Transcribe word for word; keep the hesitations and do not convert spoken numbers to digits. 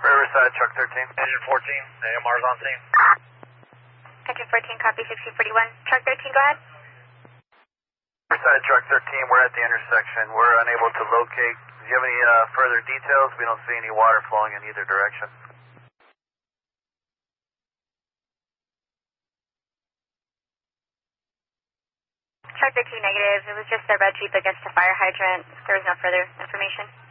Riverside, truck thirteen. Engine fourteen, A M R's on scene. Engine fourteen, copy sixty forty-one. Truck thirteen, go ahead. Riverside, truck thirteen, we're at the intersection. We're unable to locate. Do you have any uh, further details? We don't see any water flowing in either direction. Truck thirteen, negative. It was just a red Jeep against a fire hydrant. There was no further information.